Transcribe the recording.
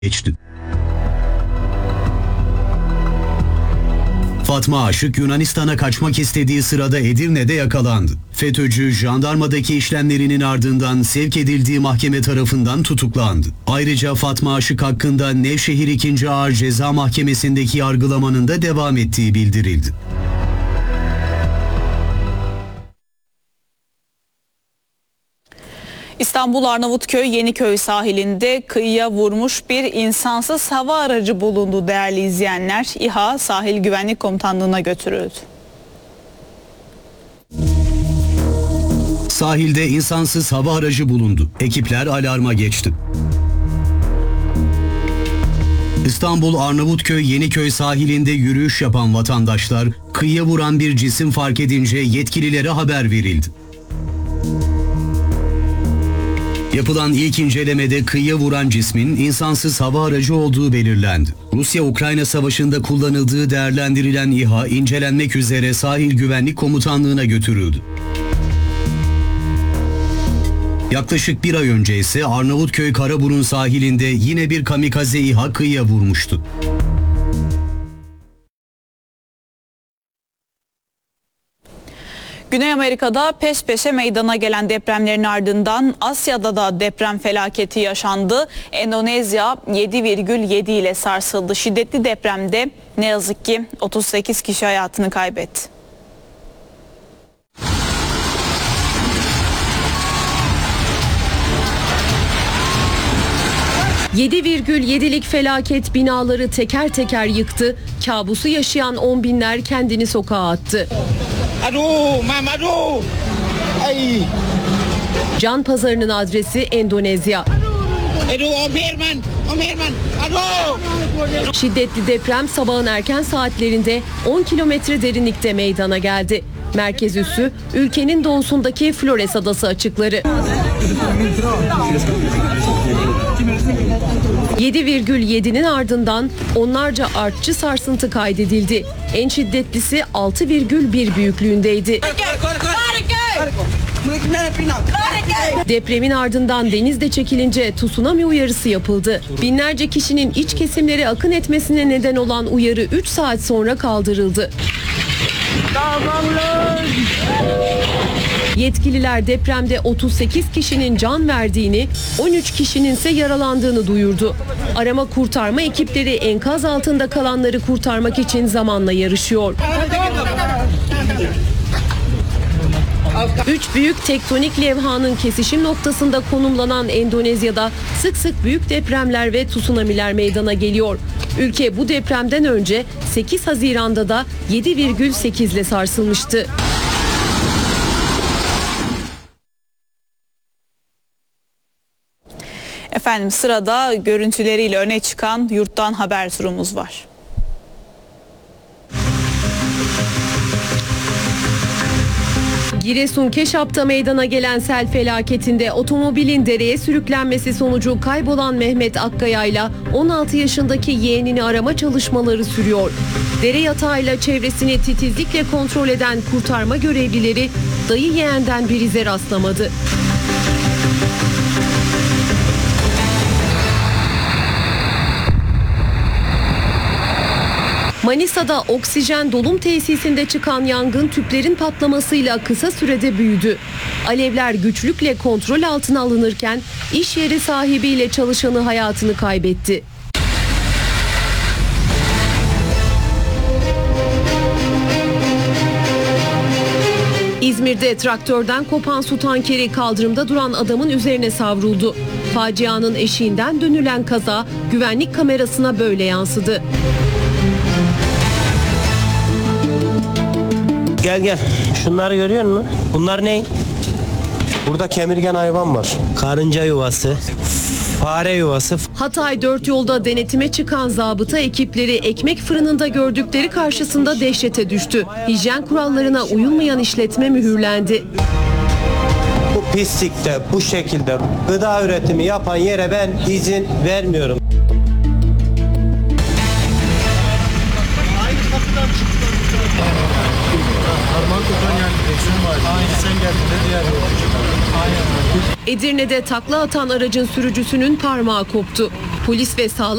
geçti. Fatma Aşık Yunanistan'a kaçmak istediği sırada Edirne'de yakalandı. FETÖ'cü jandarmadaki işlemlerinin ardından sevk edildiği mahkeme tarafından tutuklandı. Ayrıca Fatma Aşık hakkında Nevşehir 2. Ağır Ceza Mahkemesi'ndeki yargılamanın da devam ettiği bildirildi. İstanbul Arnavutköy Yeniköy sahilinde kıyıya vurmuş bir insansız hava aracı bulundu değerli izleyenler. İHA Sahil Güvenlik Komutanlığı'na götürüldü. Sahilde insansız hava aracı bulundu. Ekipler alarma geçti. İstanbul Arnavutköy Yeniköy sahilinde yürüyüş yapan vatandaşlar kıyıya vuran bir cisim fark edince yetkililere haber verildi. Yapılan ilk incelemede kıyıya vuran cismin insansız hava aracı olduğu belirlendi. Rusya-Ukrayna savaşında kullanıldığı değerlendirilen İHA incelenmek üzere Sahil Güvenlik Komutanlığı'na götürüldü. Yaklaşık bir ay önce ise Arnavutköy Karaburun sahilinde yine bir kamikaze İHA kıyıya vurmuştu. Güney Amerika'da peş peşe meydana gelen depremlerin ardından Asya'da da deprem felaketi yaşandı. Endonezya 7,7 ile sarsıldı. Şiddetli depremde ne yazık ki 38 kişi hayatını kaybetti. ...7,7'lik felaket binaları teker teker yıktı. Kabusu yaşayan 10 binler kendini sokağa attı. Can pazarının adresi Endonezya. Şiddetli deprem sabahın erken saatlerinde 10 kilometre derinlikte meydana geldi. Merkez üssü ülkenin doğusundaki Flores Adası açıkları. 7,7'nin ardından onlarca artçı sarsıntı kaydedildi. En şiddetlisi 6,1 büyüklüğündeydi. Depremin ardından denizde çekilince tsunami uyarısı yapıldı. Binlerce kişinin iç kesimlere akın etmesine neden olan uyarı 3 saat sonra kaldırıldı. Yetkililer depremde 38 kişinin can verdiğini, 13 kişinin ise yaralandığını duyurdu. Arama kurtarma ekipleri enkaz altında kalanları kurtarmak için zamanla yarışıyor. 3 büyük tektonik levhanın kesişim noktasında konumlanan Endonezya'da sık sık büyük depremler ve tsunamiler meydana geliyor. Ülke bu depremden önce 8 Haziran'da da 7,8 ile sarsılmıştı. Efendim sırada görüntüleriyle öne çıkan yurttan haber turumuz var. Giresun Keşap'ta meydana gelen sel felaketinde otomobilin dereye sürüklenmesi sonucu kaybolan Mehmet Akkaya ile 16 yaşındaki yeğenini arama çalışmaları sürüyor. Dere yatağıyla çevresini titizlikle kontrol eden kurtarma görevlileri dayı yeğenden bir ize rastlamadı. Manisa'da oksijen dolum tesisinde çıkan yangın tüplerin patlamasıyla kısa sürede büyüdü. Alevler güçlükle kontrol altına alınırken iş yeri sahibiyle çalışanı hayatını kaybetti. İzmir'de traktörden kopan su tankeri kaldırımda duran adamın üzerine savruldu. Facianın eşiğinden dönülen kaza güvenlik kamerasına böyle yansıdı. Gel. Şunları görüyor musun? Bunlar ne? Burada kemirgen hayvan var. Karınca yuvası, fare yuvası. Hatay 4 yolda denetime çıkan zabıta ekipleri ekmek fırınında gördükleri karşısında dehşete düştü. Hijyen kurallarına uyulmayan işletme mühürlendi. Bu pislikte bu şekilde gıda üretimi yapan yere ben izin vermiyorum. Parmağı kokan yani direksiyon var. Sen geldiğinde diğer yolcu. Edirne'de takla atan aracın sürücüsünün parmağı koptu. Polis ve sağlık